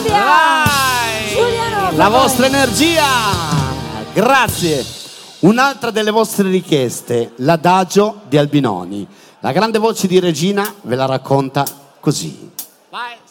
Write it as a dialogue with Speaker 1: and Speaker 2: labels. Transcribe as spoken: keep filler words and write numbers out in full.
Speaker 1: Vai!
Speaker 2: Giuliano,
Speaker 1: la vostra energia, grazie. Un'altra delle vostre richieste, l'adagio di Albinoni. La grande voce di Regina ve la racconta così.